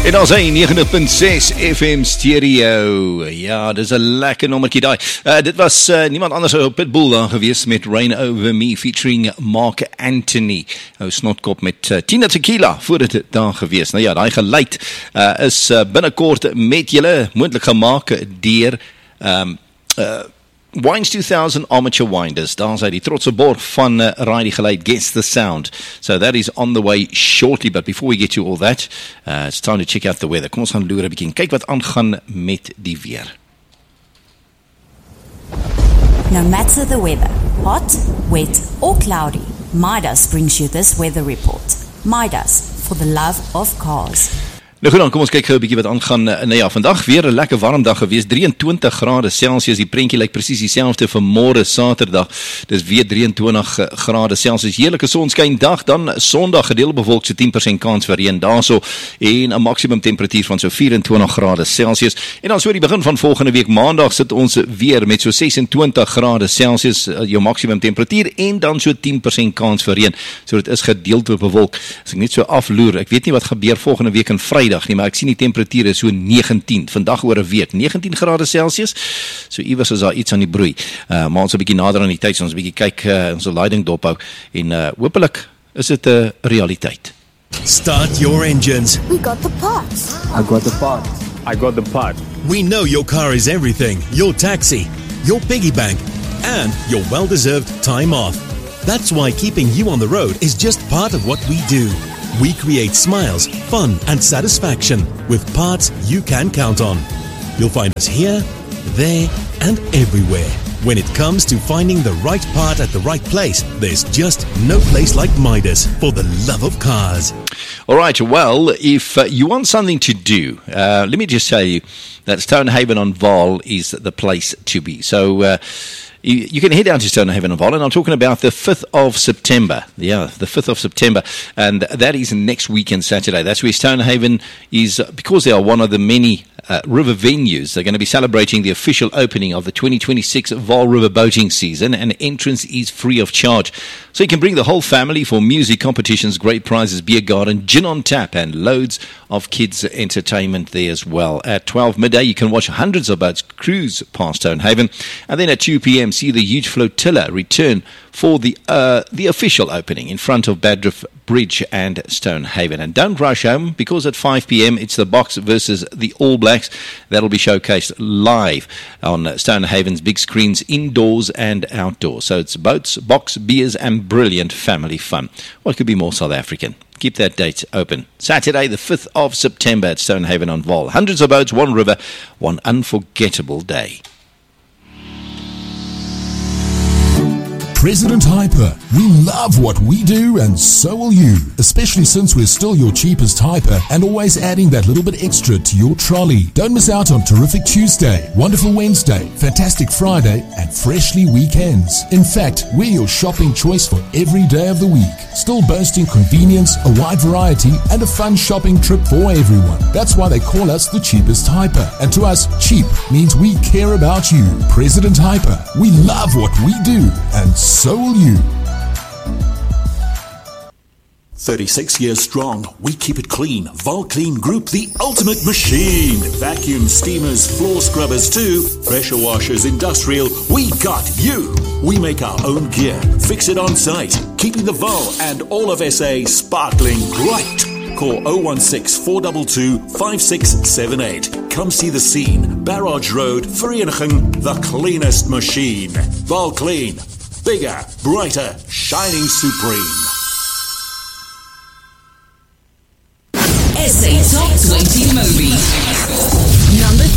En ons hy 90.6 FM stereo. Ja, dis 'n lekker nommertjie daai. Dit was niemand anders as Pitbull daar gewees met Rain Over Me featuring Mark Anthony. Ou snotkop met Tina Tequila voor dit daar gewees. Nou ja, daai geluid is binnekort met julle moontlik gemaak deur Wines 2000 Amateur Winders. Daar's hy die trotse borg van raai die geluid Guess the Sound. So that is on the way shortly, but before we get to all that, it's time to check out the weather. Kom ons gaan loer 'n bietjie en kyk wat aangaan met die weer. No matter the weather, hot, wet or cloudy, Midas brings you this weather report. Midas, for the love of cars. Nou goed dan, kom ons kyk gou 'n bietjie wat aangaan. Nou ja, vandag weer 'n lekker warm dag gewees, 23 grade Celsius, die prentjie lyk presies dieselfde vir môre Saterdag, dis weer 23 grade Celsius, heerlike sonskyn dag, dan Sondag gedeelte bewolk, so 10% kans vir reën daarso, en 'n maksimum temperatuur van so 24 grade Celsius, en dan so die begin van volgende week Maandag sit ons weer met so 26 grade Celsius, jou maksimum temperatuur, en dan so 10% kans vir reën, so dit is gedeelte bewolk. As ek net so afloer, ek weet nie wat gebeur volgende week in Vrydag nie, maar ek sien die temperatuur is so 19, vandag oor 'n week, 19 grade Celsius, so iewers is daar iets aan die broei, maar ons 'n bietjie nader aan die tyd, so ons 'n bietjie kyk, ons leiding dophou, en hopelik is dit 'n realiteit. Start your engines. We got the parts. I got the part. I got the part. We know your car is everything, your taxi, your piggy bank, and your well-deserved time off. That's why keeping you on the road is just part of what we do. We create smiles, fun, and satisfaction with parts you can count on. You'll find us here, there, and everywhere. When it comes to finding the right part at the right place, there's just no place like Midas for the love of cars. All right, well, if you want something to do, let me just tell you that Stonehaven on Vaal is the place to be. So, you can head down to Stonehaven on Vaal, and I'm talking about the 5th of September. Yeah, the 5th of September, and that is next weekend, Saturday. That's where Stonehaven is, because they are one of the many river venues. They're going to be celebrating the official opening of the 2026 Vaal River boating season, and entrance is free of charge. So you can bring the whole family for music competitions, great prizes, beer garden, gin on tap, and loads of kids entertainment there as well. At 12 midday, you can watch hundreds of boats cruise past Stonehaven, and then at 2 p.m. see the huge flotilla return for the official opening in front of Badriff Bridge and Stonehaven. And don't rush home, because at 5 p.m. it's the Box versus the All Blacks. That'll be showcased live on Stonehaven's big screens, indoors and outdoors. So it's boats, box, beers, and brilliant family fun. What could be more South African? Keep that date open. Saturday, the 5th of September at Stonehaven on Vaal. Hundreds of boats, one river, one unforgettable day. President Hyper, we love what we do, and so will you, especially since we're still your cheapest hyper and always adding that little bit extra to your trolley. Don't miss out on Terrific Tuesday, Wonderful Wednesday, Fantastic Friday, and Freshly Weekends. In fact, we're your shopping choice for every day of the week, still boasting convenience, a wide variety, and a fun shopping trip for everyone. That's why they call us the cheapest hyper, and to us, cheap means we care about you. President Hyper, we love what we do, and so will you. 36 years strong, we keep it clean. Vaal Clean Group, the ultimate machine. Vacuum, steamers, floor scrubbers too. Pressure washers, industrial, we got you. We make our own gear, fix it on site, keeping the Vaal and all of SA sparkling bright. Call 016-422-5678. Come see the scene. Barrage Road, Vereeniging, the cleanest machine. Vaal Clean. Bigger, brighter, shining supreme. SA Top 20 Movies.